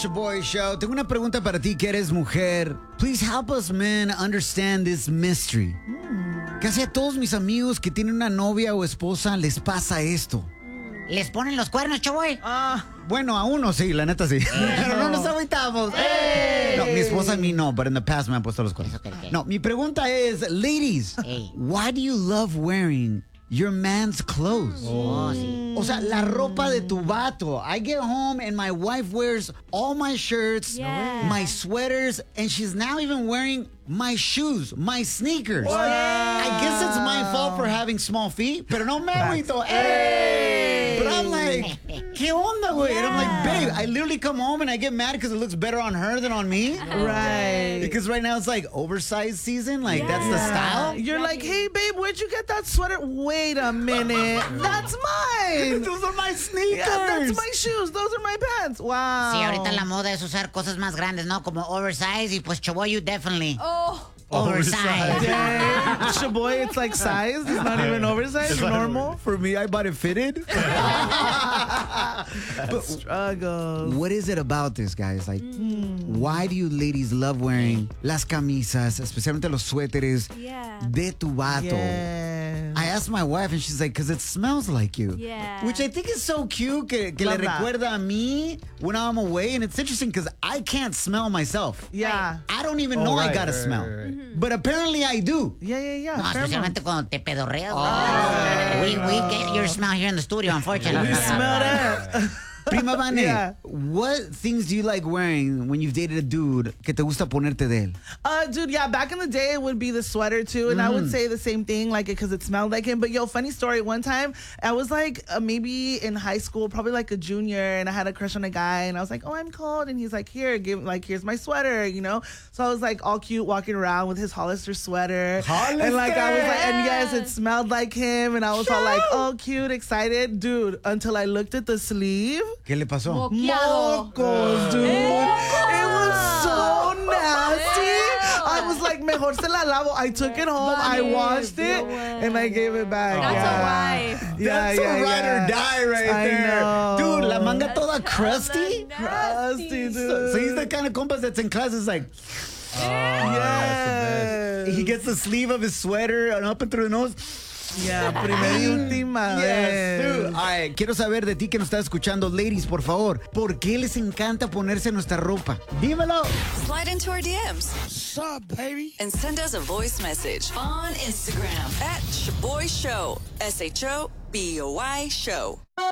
Shaboy Show. Tengo una pregunta para ti que eres mujer. Please help us men understand this mystery. Casi a todos mis amigos que tienen una novia o esposa les pasa esto. ¿Les ponen los cuernos, Shaboy? Bueno, a uno sí, la neta sí. Pero no nos agüitamos. No, mi esposa a mí no, but in the past me han puesto los cuernos. Okay. No, mi pregunta es, ladies, why do you love wearing your man's clothes? Sí. O sea, la ropa de tu vato. I get home and my wife wears all my shirts, my sweaters, and she's now even wearing my shoes, my sneakers. I guess it's my fault for having small feet, pero no me agüito. But I'm like, ¿qué onda, güey? And I'm like, babe, I literally come home and I get mad because it looks better on her than on me. Right. Because right now it's like oversized season. Like, that's the style. You're like, hey, babe, where'd you get that sweater? Wait a minute. That's mine. Those are my sneakers. Yeah, that's my shoes. Those are my pants. Wow. Sí, ahorita la moda es usar cosas más grandes, ¿no? Como oversize y pues Shaboy, you definitely. Oversize. Dang. Shaboy, it's like sized. It's not even oversized. Normal. For me, I bought it fitted. Struggle. What is it about this, guys? Like, why do you ladies love wearing las camisas, especialmente los suéteres de tu vato? Yeah. I asked my wife and she's like, because it smells like you. Yeah. Which I think is so cute que le Love that. recuerda a mí when I'm away. And it's interesting because I can't smell myself. Yeah. I don't even know I got to smell. But apparently I do. Yeah. No, Fair especialmente enough. cuando te pedorreas. We get your smell here in the studio, unfortunately. You smell that? Prima Vane, Yeah. what things do you like wearing when you've dated a dude que te gusta ponerte de él? Dude, yeah, back in the day, it would be the sweater too. And I would say the same thing, like, because it smelled like him. But yo, funny story, one time, I was like, maybe in high school, probably like a junior, and I had a crush on a guy, and I was like, oh, I'm cold. And he's like, here's my sweater, you know? So I was like all cute walking around with his Hollister sweater. Hollister! And like, I was like, and yes, it smelled like him. And I was all like, oh, cute, excited. Dude, until I looked at the sleeve. ¿Qué le pasó? Mocos, dude. It was so nasty. I was like, mejor se la lavo. I took it home, I washed it, and I gave it back. That's a wife. That's a ride or die right I there. know. Dude, la manga toda crusty. Crusty, dude. So he's the kind of compas that's in class is like, Yes. he gets the sleeve of his sweater and up and through the nose. Yeah, primera y última Yes, vez. dude. All right, quiero saber de ti que nos estás escuchando, ladies, por favor. ¿Por qué les encanta ponerse nuestra ropa? Dímelo. Slide into our DMs. What's up, baby? And send us a voice message on Instagram at Shaboy Show. SHOBOY Show.